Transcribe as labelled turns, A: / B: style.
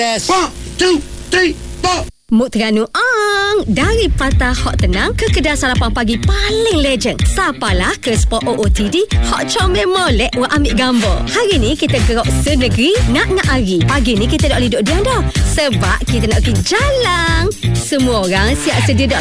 A: Yes. 1, 2, 3, 4.
B: Muk Terengganu dari Patah Hot Tenang ke kedai sarapan pagi paling legend. Sapalah ke spot OOTD Hot Comel molek wa ambil gambar. Hari ni kita gerak senegeri nak hari. Pagi ni kita tak boleh duduk diam dah sebab kita nak pergi jalan. Semua orang siap sedia dah